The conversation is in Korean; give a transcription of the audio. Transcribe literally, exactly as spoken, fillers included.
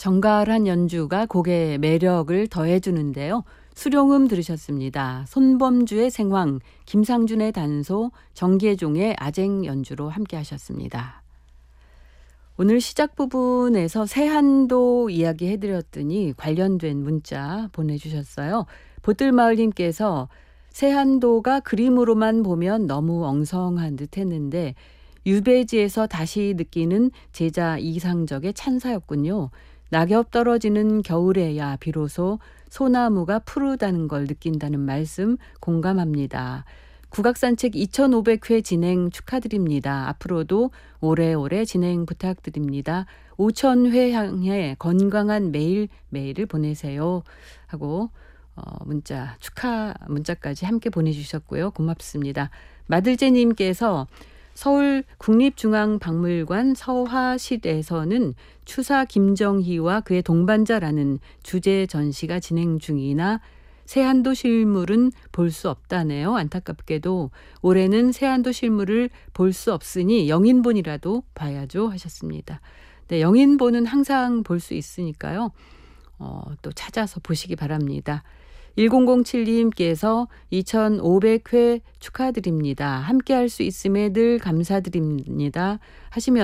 정갈한 연주가 곡의 매력을 더해주는데요. 수룡음 들으셨습니다. 손범주의 생황, 김상준의 단소, 정계종의 아쟁 연주로 함께 하셨습니다. 오늘 시작 부분에서 세한도 이야기 해드렸더니 관련된 문자 보내주셨어요. 보뜰마을님께서 세한도가 그림으로만 보면 너무 엉성한 듯 했는데 유배지에서 다시 느끼는 제자 이상적의 찬사였군요. 낙엽 떨어지는 겨울에야 비로소 소나무가 푸르다는 걸 느낀다는 말씀 공감합니다. 국악산책 이천오백 회 진행 축하드립니다. 앞으로도 오래오래 진행 부탁드립니다. 오천 회 향해 건강한 매일매일을 보내세요. 하고 어, 문자 축하 문자까지 함께 보내주셨고요. 고맙습니다. 마들제님께서 서울 국립중앙박물관 서화실에서는 추사 김정희와 그의 동반자라는 주제 전시가 진행 중이나 세한도 실물은 볼 수 없다네요. 안타깝게도 올해는 세한도 실물을 볼 수 없으니 영인본이라도 봐야죠 하셨습니다. 네, 영인본은 항상 볼 수 있으니까요. 어, 또 찾아서 보시기 바랍니다. 천칠님께서 이천오백 회 축하드립니다. 함께 할 수 있음에 늘 감사드립니다. 하시면